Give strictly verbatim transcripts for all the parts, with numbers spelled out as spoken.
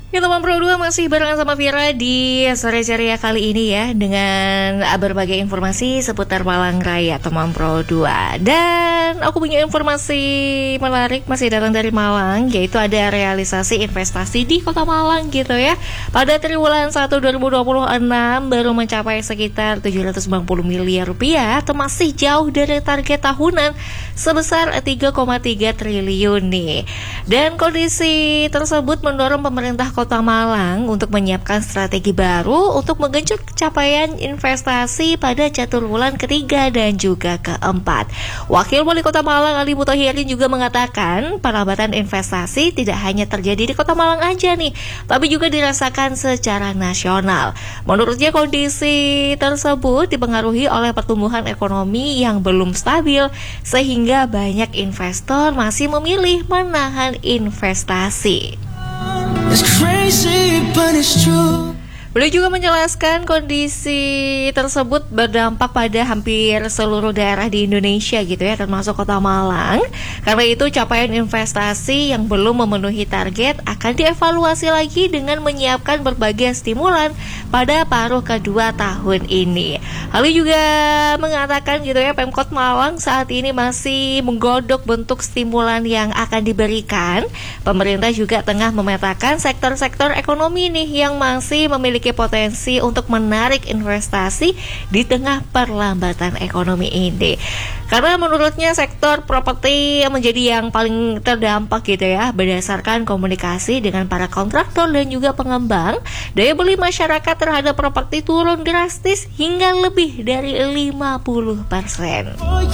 Ya teman Pro dua masih barengan sama Vira di sore ceria kali ini ya, dengan berbagai informasi seputar Malang Raya teman Pro dua. Dan aku punya informasi menarik masih datang dari Malang, yaitu ada realisasi investasi di Kota Malang gitu ya. Pada triwulan satu dua ribu dua puluh enam baru mencapai sekitar tujuh ratus sembilan puluh miliar rupiah, atau masih jauh dari target tahunan sebesar tiga koma tiga triliun nih. Dan kondisi tersebut mendorong pemerintah Kota Malang untuk menyiapkan strategi baru untuk menggenjot capaian investasi pada caturwulan ketiga dan juga keempat. Wakil Wali Kota Malang Ali Mutahhirin juga mengatakan perlambatan investasi tidak hanya terjadi di Kota Malang aja nih, tapi juga dirasakan secara nasional. Menurutnya kondisi tersebut dipengaruhi oleh pertumbuhan ekonomi yang belum stabil, sehingga banyak investor masih memilih menahan investasi. It's crazy, but it's true. Beliau juga menjelaskan kondisi tersebut berdampak pada hampir seluruh daerah di Indonesia gitu ya, termasuk Kota Malang. Karena itu capaian investasi yang belum memenuhi target akan dievaluasi lagi dengan menyiapkan berbagai stimulan pada paruh kedua tahun ini. Ali juga mengatakan gitu ya, Pemkot Malang saat ini masih menggodok bentuk stimulan yang akan diberikan. Pemerintah juga tengah memetakan sektor-sektor ekonomi nih yang masih memiliki potensi untuk menarik investasi di tengah perlambatan ekonomi ini. Karena menurutnya sektor properti menjadi yang paling terdampak gitu ya, berdasarkan komunikasi dengan para kontraktor dan juga pengembang, daya beli masyarakat terhadap properti turun drastis hingga lebih dari lima puluh persen.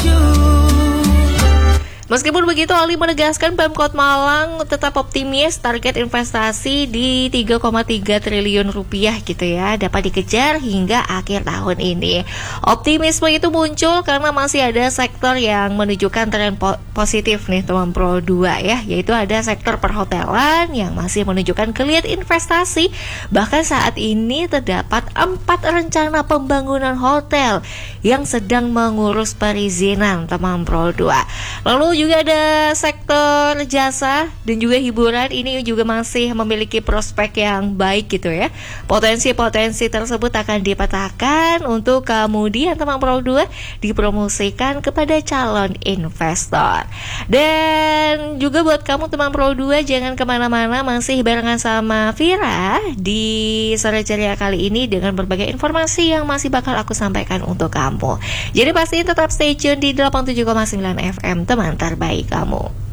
Meskipun begitu, Ali menegaskan Pemkot Malang tetap optimis target investasi di tiga koma tiga triliun rupiah gitu ya dapat dikejar hingga akhir tahun ini. Optimisme itu muncul karena masih ada sektor yang menunjukkan tren po- positif nih teman Pro dua ya, yaitu ada sektor perhotelan yang masih menunjukkan geliat investasi. Bahkan saat ini terdapat empat rencana pembangunan hotel yang sedang mengurus perizinan teman Pro dua. Lalu juga ada sektor jasa dan juga hiburan, ini juga masih memiliki prospek yang baik gitu ya. Potensi-potensi tersebut akan dipetakan untuk kemudian teman Pro dua dipromosikan kepada calon investor. Dan juga buat kamu teman Pro dua, jangan kemana-mana, masih barengan sama Vira di sore ceria kali ini dengan berbagai informasi yang masih bakal aku sampaikan untuk kamu. Jadi pasti tetap stay tune di delapan puluh tujuh koma sembilan F M, teman terbaik kamu.